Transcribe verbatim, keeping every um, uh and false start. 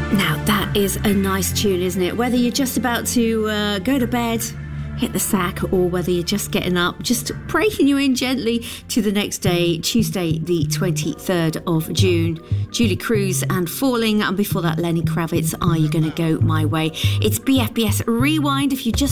Now that is a nice tune, isn't it? Whether you're just about to uh, go to bed, hit the sack, or whether you're just getting up, just breaking you in gently to the next day, Tuesday the twenty-third of June. Julie Cruz and Falling, and before that Lenny Kravitz, Are You Gonna Go My Way? It's B F B S Rewind. If you just